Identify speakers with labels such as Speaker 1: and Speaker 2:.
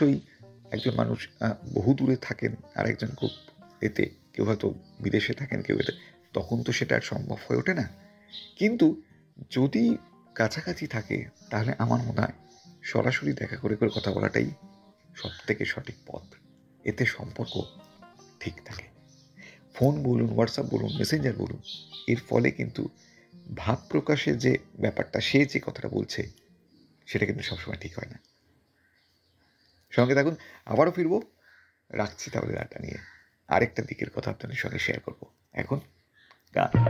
Speaker 1: অবশ্যই একজন মানুষ বহু দূরে থাকেন, আর একজন খুব এতে, কেউ হয়তো বিদেশে থাকেন, কেউ এতে, তখন তো সেটা আর সম্ভব হয়ে ওঠে না। কিন্তু যদি কাছাকাছি থাকে তাহলে আমার মনে হয় সরাসরি দেখা করে করে কথা বলাটাই সব থেকে সঠিক পথ। এতে সম্পর্ক ঠিক থাকে। ফোন বলুন, হোয়াটসঅ্যাপ বলুন, মেসেঞ্জার বলুন, এর ফলে কিন্তু ভাব প্রকাশের যে ব্যাপারটা, সে যে কথাটা বলছে সেটা কিন্তু সবসময় ঠিক হয় না। সঙ্গে থাকুন, আবারও ফিরবো। রাখছি তাহলে ডাটা নিয়ে, আরেকটা দিকের কথা আপনাদের সঙ্গে শেয়ার করবো। এখন গান।